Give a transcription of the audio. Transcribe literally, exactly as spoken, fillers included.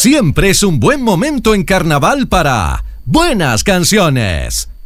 Siempre es un buen momento en carnaval para Buenas Canciones.